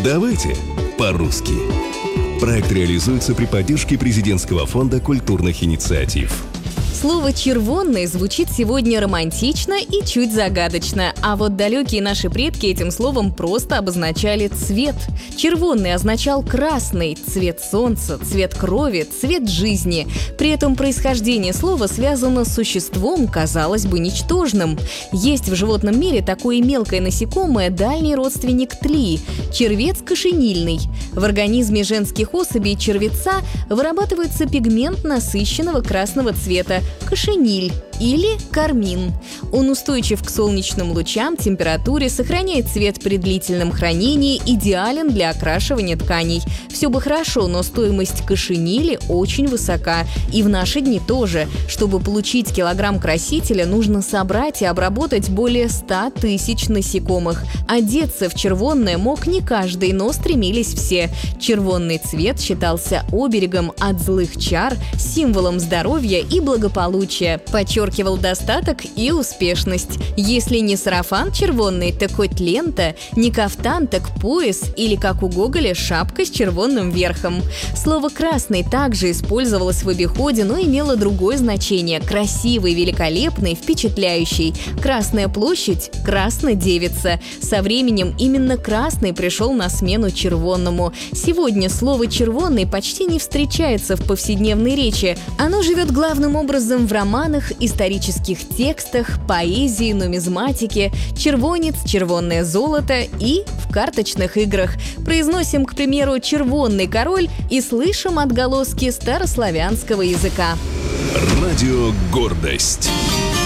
Давайте по-русски. Проект реализуется при поддержке Президентского фонда культурных инициатив. Слово «червонный» звучит сегодня романтично и чуть загадочно, а вот далекие наши предки этим словом просто обозначали цвет. Червонный означал красный, цвет солнца, цвет крови, цвет жизни. При этом происхождение слова связано с существом, казалось бы, ничтожным. Есть в животном мире такое мелкое насекомое, дальний родственник тли – червец кошенильный. В организме женских особей червеца вырабатывается пигмент насыщенного красного цвета – кошениль или кармин. Он устойчив к солнечным лучам, температуре, сохраняет цвет при длительном хранении, идеален для окрашивания тканей. Все бы хорошо, но стоимость кошенили очень высока. И в наши дни тоже. Чтобы получить килограмм красителя, нужно собрать и обработать более 100 тысяч насекомых. Одеться в червонное мог не каждый, но стремились все. Червонный цвет считался оберегом от злых чар, символом здоровья и благополучия. Подчеркивал достаток и успешность. Если не сарафан червонный, так хоть лента, не кафтан, так пояс или, как у Гоголя, шапка с червонным верхом. Слово «красный» также использовалось в обиходе, но имело другое значение – красивый, великолепный, впечатляющий. Красная площадь – Краснодевица. Со временем именно красный пришел на смену червонному. Сегодня слово «червонный» почти не встречается в повседневной речи. Оно живет главным образом в романах, исторических текстах, поэзии, нумизматике, червонец, червонное золото и в карточных играх. Произносим, к примеру, «червонный король» и слышим отголоски старославянского языка. Радио «Гордость».